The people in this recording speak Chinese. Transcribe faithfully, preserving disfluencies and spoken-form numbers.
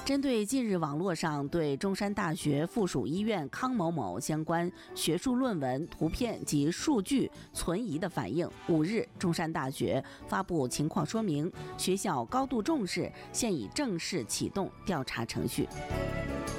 针对近日网络上对中山大学附属医院康某某相关学术论文、图片及数据存疑的反映，五日，中山大学发布情况说明，学校高度重视，现已正式启动调查程序。